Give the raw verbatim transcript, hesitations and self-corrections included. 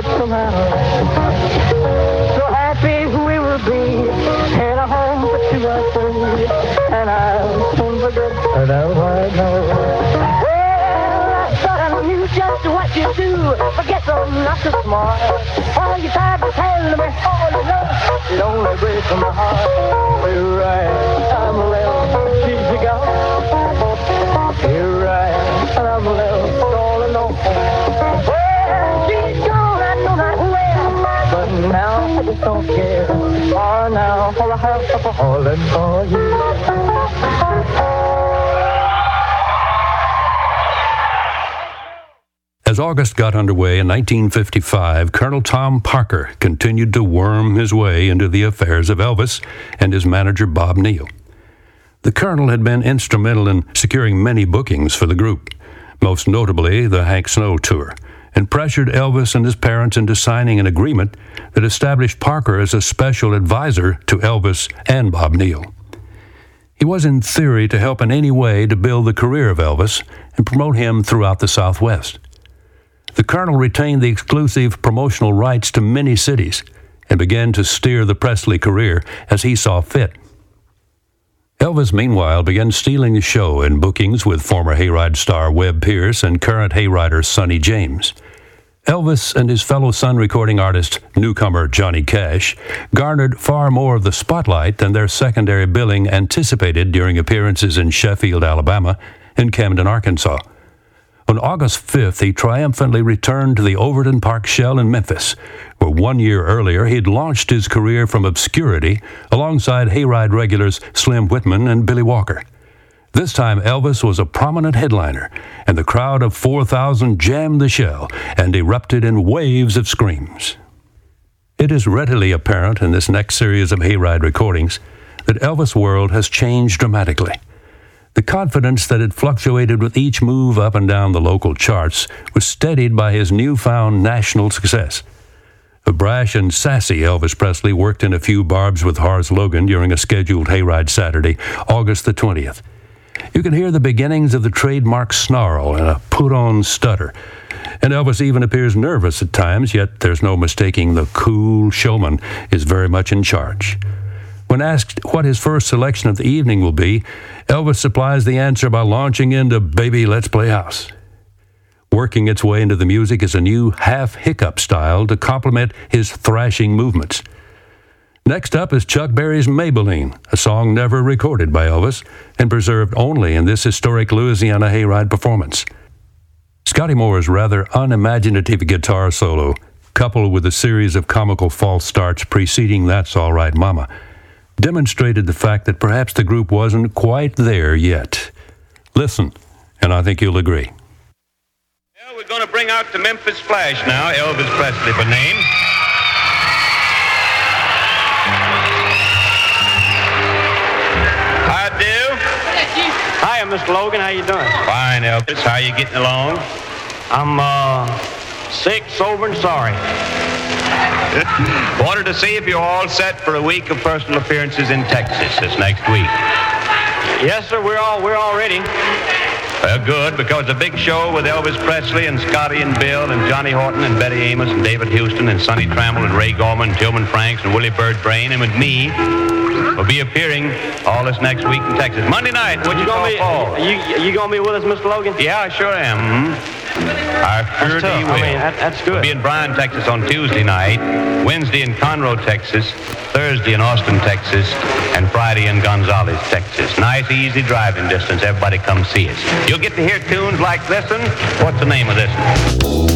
somehow. So happy we will be in a home for two or three, and I'll soon forget that right now. Well, I thought I knew just what you do, but guess I'm not so smart. All you tried to tell me all you know, it only breaks my heart. You're right, I'm a little cheesy girl. You're right, I'm a little all alone. Well, she's gone, I know not where, but now I just don't care. Oh, now all I have is falling for you. As August got underway in nineteen fifty-five, Colonel Tom Parker continued to worm his way into the affairs of Elvis and his manager Bob Neal. The Colonel had been instrumental in securing many bookings for the group, most notably the Hank Snow Tour, and pressured Elvis and his parents into signing an agreement that established Parker as a special advisor to Elvis and Bob Neal. He was in theory to help in any way to build the career of Elvis and promote him throughout the Southwest. The Colonel retained the exclusive promotional rights to many cities and began to steer the Presley career as he saw fit. Elvis, meanwhile, began stealing the show in bookings with former Hayride star Webb Pierce and current Hayrider Sonny James. Elvis and his fellow Sun recording artist, newcomer Johnny Cash, garnered far more of the spotlight than their secondary billing anticipated during appearances in Sheffield, Alabama, and Camden, Arkansas. On August fifth, he triumphantly returned to the Overton Park Shell in Memphis, where one year earlier he'd launched his career from obscurity alongside Hayride regulars Slim Whitman and Billy Walker. This time, Elvis was a prominent headliner, and the crowd of four thousand jammed the Shell and erupted in waves of screams. It is readily apparent in this next series of Hayride recordings that Elvis' world has changed dramatically. The confidence that had fluctuated with each move up and down the local charts was steadied by his newfound national success. A brash and sassy Elvis Presley worked in a few barbs with Horace Logan during a scheduled Hayride Saturday, August the twentieth. You can hear the beginnings of the trademark snarl and a put-on stutter. And Elvis even appears nervous at times, yet there's no mistaking the cool showman is very much in charge. When asked what his first selection of the evening will be, Elvis supplies the answer by launching into Baby Let's Play House. Working its way into the music is a new half-hiccup style to complement his thrashing movements. Next up is Chuck Berry's Maybelline, a song never recorded by Elvis and preserved only in this historic Louisiana Hayride performance. Scotty Moore's rather unimaginative guitar solo, coupled with a series of comical false starts preceding That's All Right Mama, demonstrated the fact that perhaps the group wasn't quite there yet. Listen, and I think you'll agree. Well, we're going to bring out the Memphis Flash now, Elvis Presley by name. How do? Hi, I'm Mister Logan. How you doing? Fine, Elvis. How you getting along? I'm uh, sick, sober, and sorry. Wanted to see if you're all set for a week of personal appearances in Texas this next week. Yes, sir. We're all we're all ready. Well, good, because a big show with Elvis Presley and Scotty and Bill and Johnny Horton and Betty Amos and David Houston and Sonny Trammell and Ray Gorman and Tillman Franks and Willie Bird Brain and with me will be appearing all this next week in Texas. Monday night, what you gonna be? Are you you gonna be with us, Mister Logan? Yeah, I sure am. Mm-hmm. I sure do will. I mean, that, that's good. We'll be in Bryan, Texas on Tuesday night, Wednesday in Conroe, Texas, Thursday in Austin, Texas, and Friday in Gonzales, Texas. Nice, easy driving distance. Everybody come see us. You'll get to hear tunes like this one. What's the name of this one?